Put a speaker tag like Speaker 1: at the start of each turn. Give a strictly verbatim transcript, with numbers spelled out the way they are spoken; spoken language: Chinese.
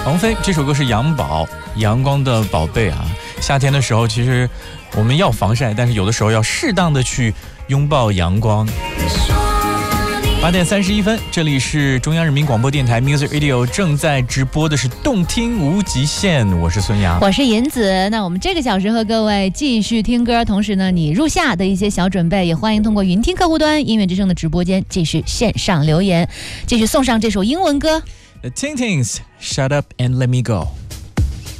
Speaker 1: 王菲这首歌是杨宝，阳光的宝贝啊。夏天的时候，其实我们要防晒，但是有的时候要适当的去拥抱阳光。八点三十一分，这里是中央人民广播电台 Music Radio， 正在直播的是动听无极限，我是孙杨，
Speaker 2: 我是银子。那我们这个小时和各位继续听歌，同时呢，你入夏的一些小准备，也欢迎通过云听客户端音乐之声的直播间继续线上留言，继续送上这首英文歌
Speaker 1: The Tintings Shut Up and Let Me Go。